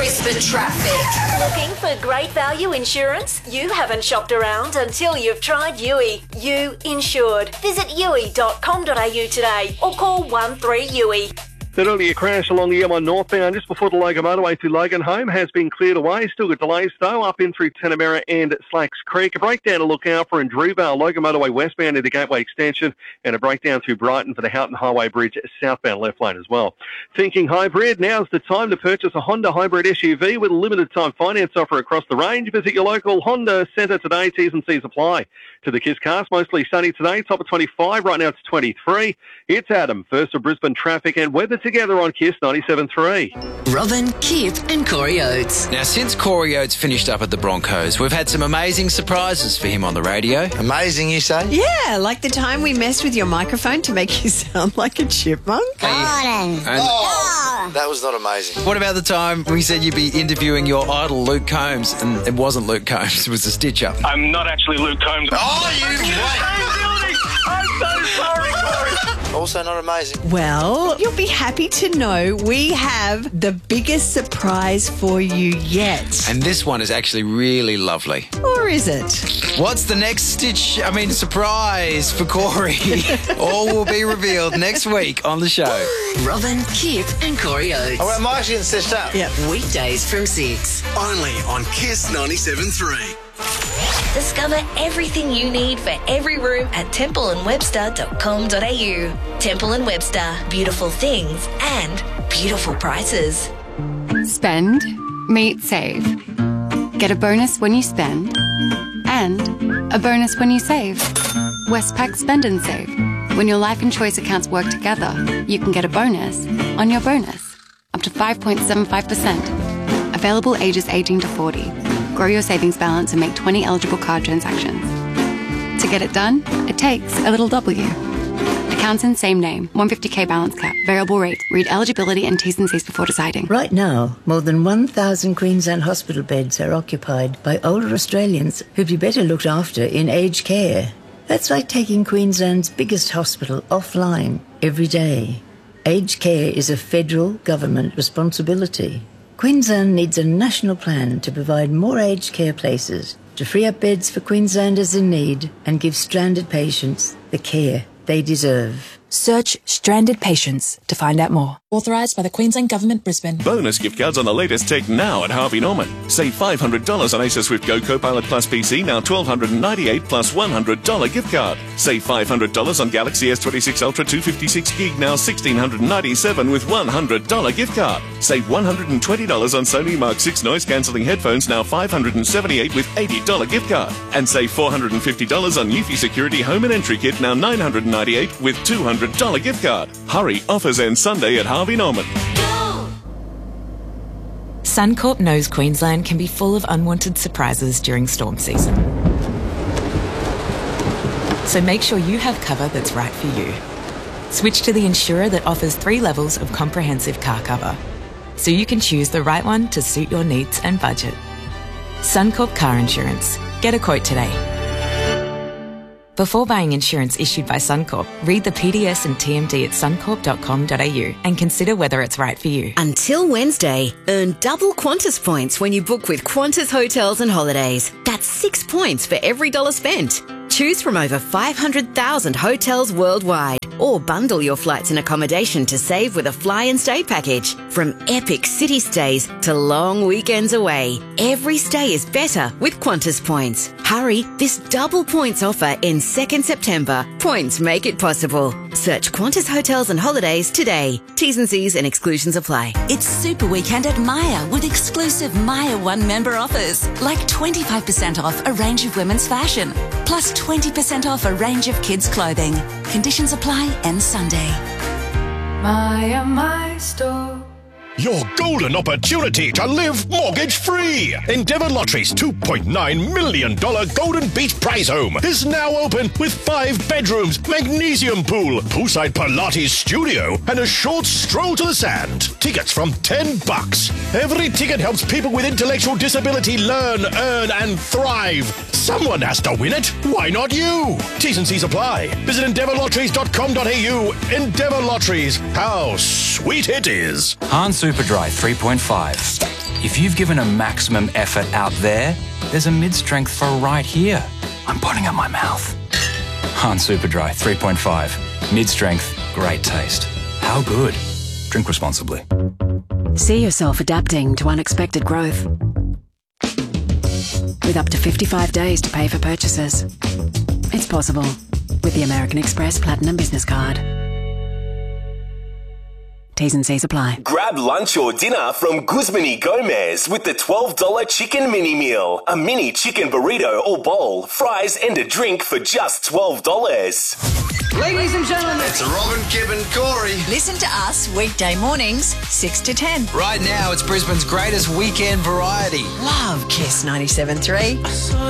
Brisbane traffic. Looking for great value insurance? You haven't shopped around until you've tried Yui. You insured. Visit yui.com.au today or call 13-YUI. That earlier crash along the M1 northbound just before the Logan motorway through Logan Home has been cleared away. Still got delays though up in through Tanamera and Slacks Creek. A breakdown to look out for in Drewvale, Logan motorway westbound into Gateway Extension, and a breakdown through Brighton for the Houghton Highway Bridge southbound left lane as well. Thinking hybrid, now's the time to purchase a Honda hybrid SUV with a limited time finance offer across the range. Visit your local Honda centre today. T's and C's apply. To the Kiss Cast, mostly sunny today, top of 25, right now it's 23. It's Adam, first of Brisbane traffic and weather together on Kiss 97.3. Robin, Kip and Corey Oates. Now, since Corey Oates finished up at the Broncos, we've had some amazing surprises for him on the radio. Amazing, you say? Yeah, like the time we messed with your microphone to make you sound like a chipmunk. That was not amazing. What about the time we said you'd be interviewing your idol Luke Combs, and it wasn't Luke Combs, it was a stitch-up? I'm not actually Luke Combs. Oh, you wait. I'm so sorry, Corey. Also not amazing. Well, you'll be happy to know we have the biggest surprise for you yet. And this one is actually really lovely. Or is it? What's the next surprise for Corey? All will be revealed next week on the show. Robin, Kip and Corey Oates. Oh, am I actually getting stitched up? Yep. Weekdays from 6. Only on Kiss 97.3. Discover everything you need for every room at templeandwebster.com.au. Temple & Webster. Beautiful things and beautiful prices. Spend, meet, save. Get a bonus when you spend and a bonus when you save. Westpac Spend and Save. When your life and choice accounts work together, you can get a bonus on your bonus. Up to 5.75%. Available ages 18 to 40. Grow your savings balance and make 20 eligible card transactions. To get it done, it takes a little W. Accounts in same name, 150k balance cap, variable rate. Read eligibility and T's and C's before deciding. Right now, more than 1,000 Queensland hospital beds are occupied by older Australians who'd be better looked after in aged care. That's like taking Queensland's biggest hospital offline every day. Aged care is a federal government responsibility. Queensland needs a national plan to provide more aged care places, to free up beds for Queenslanders in need and give stranded patients the care they deserve. Search Stranded Patients to find out more. Authorised by the Queensland Government, Brisbane. Bonus gift cards on the latest tech now at Harvey Norman. Save $500 on Acer Swift Go Copilot Plus PC, now $1,298 plus $100 gift card. Save $500 on Galaxy S26 Ultra 256GB, now $1,697 with $100 gift card. Save $120 on Sony Mark 6 noise cancelling headphones, now $578 with $80 gift card. And save $450 on Eufy Security Home and Entry Kit, now $998 with $200 gift card. Hurry, offers end Sunday at Harvey Norman. Suncorp knows Queensland can be full of unwanted surprises during storm season. So make sure you have cover that's right for you. Switch to the insurer that offers 3 levels of comprehensive car cover, so you can choose the right one to suit your needs and budget. Suncorp Car Insurance. Get a quote today. Before buying insurance issued by Suncorp, read the PDS and TMD at suncorp.com.au and consider whether it's right for you. Until Wednesday, earn double Qantas points when you book with Qantas Hotels and Holidays. That's 6 points for every $1 spent. Choose from over 500,000 hotels worldwide, or bundle your flights and accommodation to save with a fly and stay package. From epic city stays to long weekends away, every stay is better with Qantas points. Hurry, this double points offer ends 2nd September. Points make it possible. Search Qantas Hotels and Holidays today. T's and C's and exclusions apply. It's Super Weekend at Myer with exclusive Myer One member offers, like 25% off a range of women's fashion, plus 20% off a range of kids' clothing. Conditions apply end Sunday. Myer My Store. Your golden opportunity to live mortgage-free. Endeavour Lottery's $2.9 million Golden Beach Prize Home is now open with 5 bedrooms, magnesium pool, poolside Pilates studio, and a short stroll to the sand. Tickets from $10. Every ticket helps people with intellectual disability learn, earn, and thrive. Someone has to win it. Why not you? T's and C's apply. Visit endeavourlotteries.com.au. Endeavour Lotteries. How sweet it is. Han Superdry 3.5. If you've given a maximum effort out there, there's a mid-strength for right here. I'm putting up my mouth. Han Superdry 3.5. Mid-strength, great taste. How good? Drink responsibly. See yourself adapting to unexpected growth. With up to 55 days to pay for purchases. It's possible with the American Express Platinum Business Card. T's and C's apply. Grab lunch or dinner from Guzman y Gomez with the $12 chicken mini meal. A mini chicken burrito or bowl, fries and a drink for just $12. Ladies and gentlemen, it's Robin, Kip and Corey. Listen to us weekday mornings, 6 to 10. Right now, it's Brisbane's greatest weekend variety. Love Kiss 97.3.